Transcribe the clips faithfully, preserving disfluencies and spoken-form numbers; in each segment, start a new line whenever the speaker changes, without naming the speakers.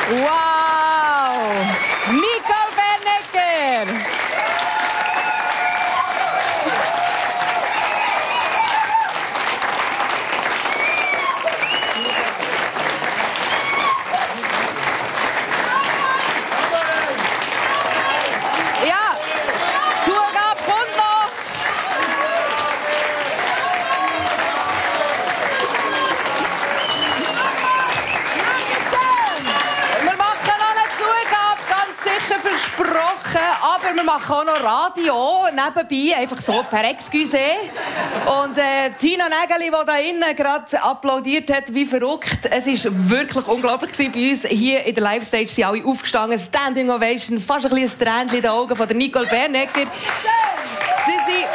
Wow! Nicole Bernecker! Ja, Zugabe kommt noch! Wir machen noch eine Zugabe, ganz sicher versprochen, aber wir machen auch noch Radio nebenbei, einfach so per Excuse. Und äh, Tina Nägeli, die da innen gerade applaudiert hat, wie verrückt. Es war wirklich unglaublich gewesen. Bei uns hier in der Live-Stage sind alle aufgestanden. Standing Ovation, fast ein bisschen ein Tränchen in den Augen von der Nicole Bernecker. Sie sind...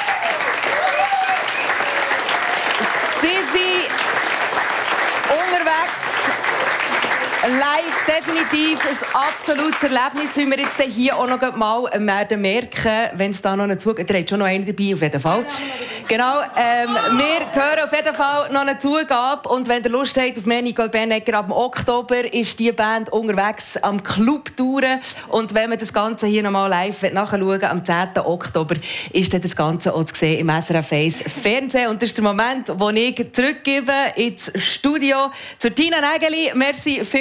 Sie sind unterwegs. Live definitiv ein absolutes Erlebnis, wie wir jetzt hier auch noch mal werden merken, wenn es da noch eine Zugabe... Ihr habt schon noch eine dabei, auf jeden Fall. Genau, ähm, wir hören auf jeden Fall noch eine Zugabe. Und wenn ihr Lust habt auf mehr Nicole Bernecker, ab Oktober ist die Band unterwegs am Club touren. Und wenn man das Ganze hier noch mal live nachschauen, am zehnten Oktober ist dann das Ganze auch zu sehen im S R F eins Fernsehen. Und das ist der Moment, wo ich zurückgebe ins Studio zu Tina Nägeli. Merci.